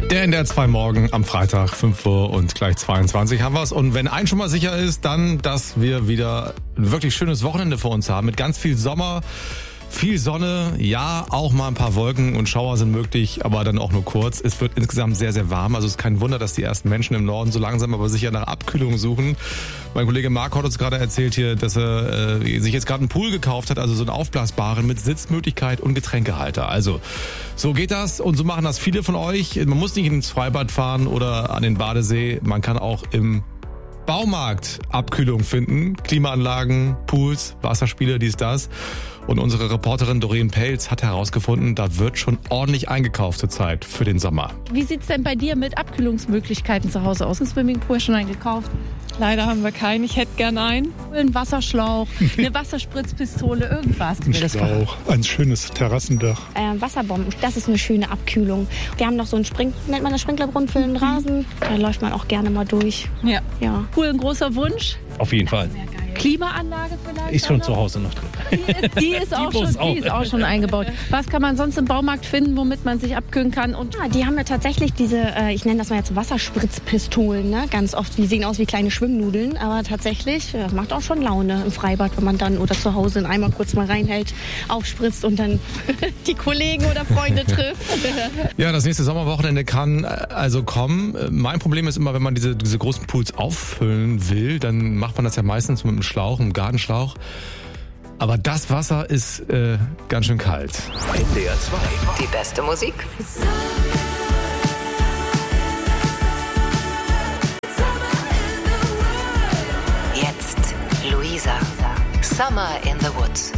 Der NDR 2 Morgen am Freitag, 5 Uhr und gleich 22 haben wir's. Und wenn ein schon mal sicher ist, dann, dass wir wieder ein wirklich schönes Wochenende vor uns haben mit ganz viel Sommer, viel Sonne, ja, auch mal ein paar Wolken und Schauer sind möglich, aber dann auch nur kurz. Es wird insgesamt sehr, sehr warm. Also es ist kein Wunder, dass die ersten Menschen im Norden so langsam aber sicher nach Abkühlung suchen. Mein Kollege Marc hat uns gerade erzählt hier, dass er sich jetzt gerade einen Pool gekauft hat, also so einen aufblasbaren mit Sitzmöglichkeit und Getränkehalter. Also so geht das und so machen das viele von euch. Man muss nicht ins Freibad fahren oder an den Badesee. Man kann auch im Baumarkt Abkühlung finden. Klimaanlagen, Pools, Wasserspiele, dies, das. Und unsere Reporterin Doreen Pelz hat herausgefunden, da wird schon ordentlich eingekauft zurzeit für den Sommer. Wie sieht's denn bei dir mit Abkühlungsmöglichkeiten zu Hause aus? Ein Swimmingpool schon eingekauft? Leider haben wir keinen. Ich hätte gern einen. Ein Wasserschlauch, eine Wasserspritzpistole, irgendwas. Ein Schlauch, ein schönes Terrassendach. Wasserbomben, das ist eine schöne Abkühlung. Wir haben noch so einen nennt man das Sprinklerbrunnen für den Rasen. Da läuft man auch gerne mal durch. Ja. Ja. Cool, ein großer Wunsch. Auf jeden Fall. Klimaanlage vielleicht? Ist schon zu Hause noch drin. Die ist auch schon eingebaut. Was kann man sonst im Baumarkt finden, womit man sich abkühlen kann? Und Ja, die haben ja tatsächlich diese, ich nenne das mal jetzt Wasserspritzpistolen, ne? Ganz oft, die sehen aus wie kleine Schwimmnudeln, aber tatsächlich, das macht auch schon Laune im Freibad, wenn man dann oder zu Hause einen Eimer kurz mal reinhält, aufspritzt und dann die Kollegen oder Freunde trifft. Ja, das nächste Sommerwochenende kann also kommen. Mein Problem ist immer, wenn man diese großen Pools auffüllen will, dann macht man das ja meistens mit einem Schlauch, einem Gartenschlauch. Aber das Wasser ist ganz schön kalt. NDR 2. Die beste Musik. Jetzt Luisa. Summer in the Woods.